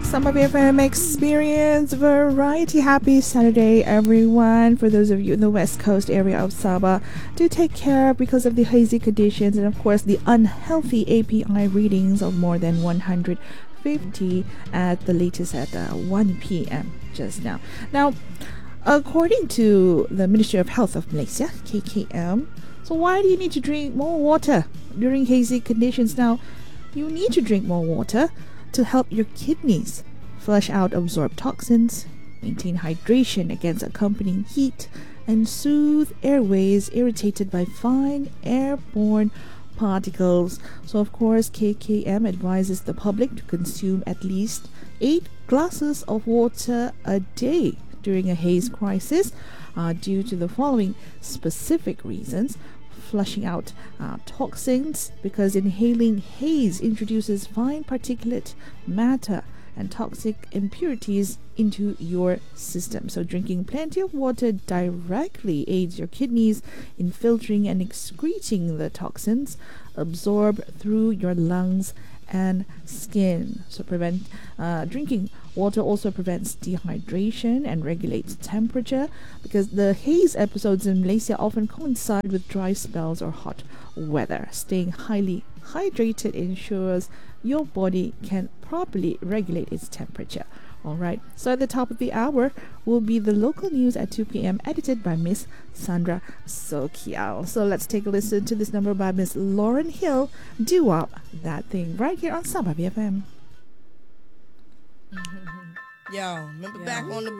Summer BFM Experience Variety. Happy Saturday, everyone. For those of you in the West Coast area of Sabah, do take care because of the hazy conditions and, of course, the unhealthy API readings of more than 150 at the latest at 1 p.m. just now. Now, according to the Ministry of Health of Malaysia, KKM, so why do you need to drink more water during hazy conditions? Now, you need to drink more water to help your kidneys flush out absorbed toxins, maintain hydration against accompanying heat, and soothe airways irritated by fine airborne particles. So, of course, KKM advises the public to consume at least 8 glasses of water a day during a haze crisis due to the following specific reasons. Flushing out toxins, because inhaling haze introduces fine particulate matter and toxic impurities into your system. So drinking plenty of water directly aids your kidneys in filtering and excreting the toxins absorbed through your lungs and skin. So drinking water also prevents dehydration and regulates temperature, because the haze episodes in Malaysia often coincide with dry spells or hot weather. Staying highly hydrated ensures your body can properly regulate its temperature. Alright, so at the top of the hour will be the local news at 2 p.m. edited by Miss Sandra Sokial. So let's take a listen to this number by Miss Lauren Hill, Do Up That Thing, right here on Sabah BFM. Yo, remember back on the